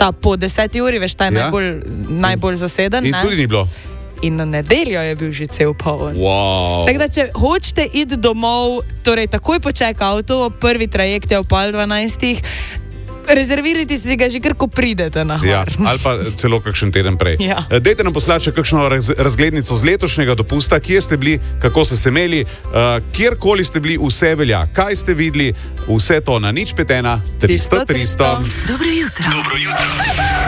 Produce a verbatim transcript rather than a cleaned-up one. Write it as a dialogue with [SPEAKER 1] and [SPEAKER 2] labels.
[SPEAKER 1] ta po deseti uri, veš, ta je ja. najbolj, najbolj zaseden.
[SPEAKER 2] In
[SPEAKER 1] ne?
[SPEAKER 2] tudi ni bilo.
[SPEAKER 1] In na nedeljo je bil že cel poln.
[SPEAKER 2] Wow.
[SPEAKER 1] Tako da, če hočete iti domov, torej takoj po check-outu, prvi trajekt je v pol dvanajstih, rezervirajte si ga že kar, ko pridete na Hvar.
[SPEAKER 2] Ja, ali pa celo kakšen teden prej.
[SPEAKER 1] Ja.
[SPEAKER 2] Dajte nam poslati še kakšno raz, razglednico z letošnjega dopusta, kje ste bili, kako ste se imeli, uh, kjerkoli ste bili, vse velja. Kaj ste videli, vse to na nič pet ena tristo tristo.
[SPEAKER 3] Dobro jutro. Dobro jutro.